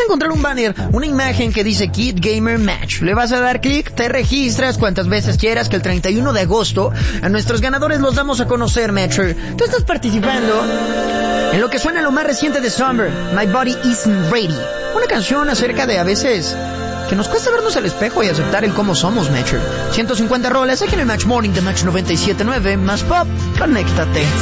a encontrar un banner, una imagen que dice Kid Gamer Match. Le vas a dar clic, te registras cuantas veces quieras, que el 31 de agosto a nuestros ganadores los damos a conocer, Matcher. Tú estás participando en lo que suena lo más reciente de Summer, My Body Isn't Ready. Una canción acerca de, a veces, que nos cuesta vernos al espejo y aceptar el cómo somos, Matcher. 150 roles aquí en el Match Morning de Match 97.9, más pop, conéctate.